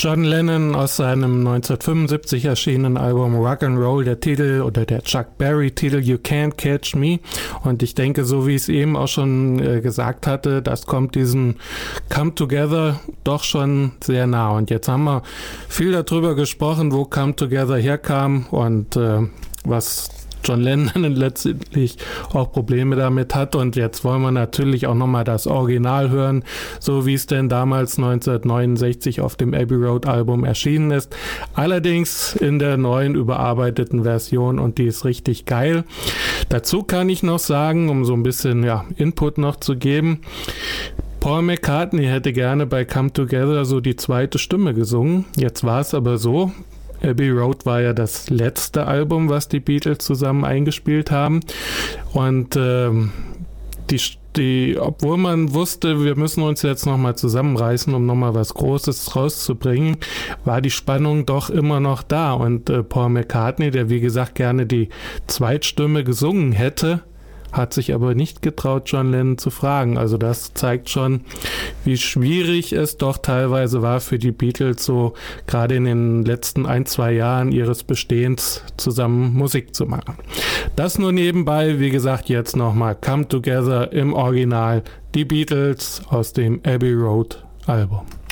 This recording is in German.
John Lennon aus seinem 1975 erschienenen Album Rock'n'Roll, der Titel oder der Chuck Berry-Titel You Can't Catch Me. Und ich denke, so wie ich es eben auch schon gesagt hatte, das kommt diesem Come Together doch schon sehr nah. Und jetzt haben wir viel darüber gesprochen, wo Come Together herkam und was John Lennon letztlich auch Probleme damit hat. Und jetzt wollen wir natürlich auch nochmal das Original hören, so wie es denn damals 1969 auf dem Abbey Road Album erschienen ist. Allerdings in der neuen überarbeiteten Version und die ist richtig geil. Dazu kann ich noch sagen, um so ein bisschen Input noch zu geben, Paul McCartney hätte gerne bei Come Together so die zweite Stimme gesungen. Jetzt war es aber so, Abbey Road war ja das letzte Album, was die Beatles zusammen eingespielt haben. Und obwohl man wusste, wir müssen uns jetzt nochmal zusammenreißen, um nochmal was Großes rauszubringen, war die Spannung doch immer noch da. Und Paul McCartney, der wie gesagt gerne die Zweitstimme gesungen hätte, hat sich aber nicht getraut, John Lennon zu fragen. Also das zeigt schon, wie schwierig es doch teilweise war für die Beatles, so gerade in den letzten 1-2 Jahren ihres Bestehens zusammen Musik zu machen. Das nur nebenbei, wie gesagt, jetzt nochmal Come Together im Original, die Beatles aus dem Abbey Road Album.